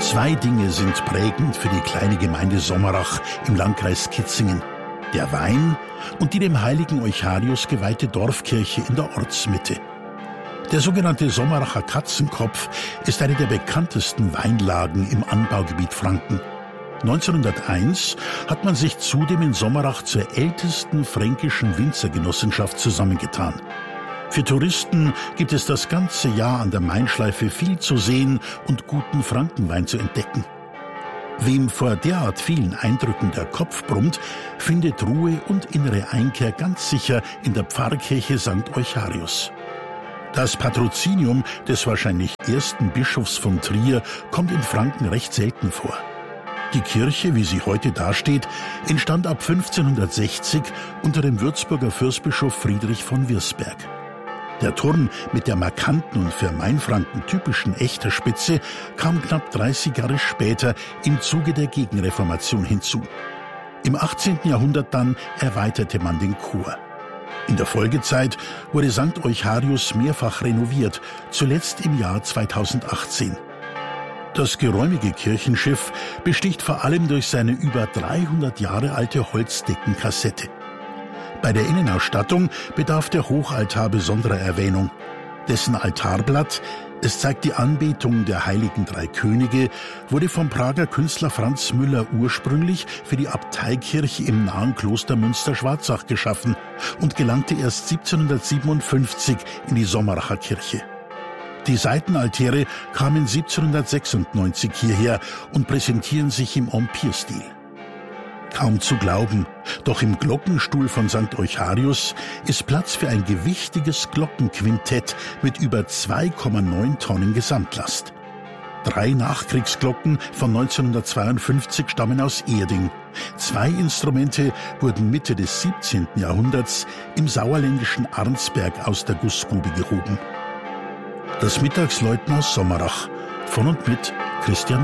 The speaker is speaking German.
Zwei Dinge sind prägend für die kleine Gemeinde Sommerach im Landkreis Kitzingen: der Wein und die dem heiligen Eucharius geweihte Dorfkirche in der Ortsmitte. Der sogenannte Sommeracher Katzenkopf ist eine der bekanntesten Weinlagen im Anbaugebiet Franken. 1901 hat man sich zudem in Sommerach zur ältesten fränkischen Winzergenossenschaft zusammengetan. Für Touristen gibt es das ganze Jahr an der Mainschleife viel zu sehen und guten Frankenwein zu entdecken. Wem vor derart vielen Eindrücken der Kopf brummt, findet Ruhe und innere Einkehr ganz sicher in der Pfarrkirche St. Eucharius. Das Patrozinium des wahrscheinlich ersten Bischofs von Trier kommt in Franken recht selten vor. Die Kirche, wie sie heute dasteht, entstand ab 1560 unter dem Würzburger Fürstbischof Friedrich von Wirsberg. Der Turm mit der markanten und für Mainfranken typischen Echterspitze kam knapp 30 Jahre später im Zuge der Gegenreformation hinzu. Im 18. Jahrhundert dann erweiterte man den Chor. In der Folgezeit wurde St. Eucharius mehrfach renoviert, zuletzt im Jahr 2018. Das geräumige Kirchenschiff besticht vor allem durch seine über 300 Jahre alte Holzdeckenkassette. Bei der Innenausstattung bedarf der Hochaltar besonderer Erwähnung. Dessen Altarblatt, es zeigt die Anbetung der heiligen drei Könige, wurde vom Prager Künstler Franz Müller ursprünglich für die Abteikirche im nahen Kloster Münster-Schwarzach geschaffen und gelangte erst 1757 in die Sommeracher Kirche. Die Seitenaltäre kamen 1796 hierher und präsentieren sich im Empire-Stil. Kaum zu glauben, doch im Glockenstuhl von St. Eucharius ist Platz für ein gewichtiges Glockenquintett mit über 2,9 Tonnen Gesamtlast. 3 Nachkriegsglocken von 1952 stammen aus Erding. 2 Instrumente wurden Mitte des 17. Jahrhunderts im sauerländischen Arnsberg aus der Gussgrube gehoben. Das Mittagsläuten aus Sommerach, von und mit Christian